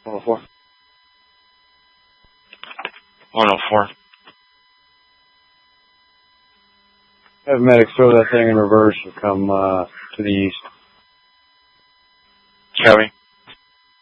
104. 104. Have medics throw that thing in reverse and come to the east. Copy.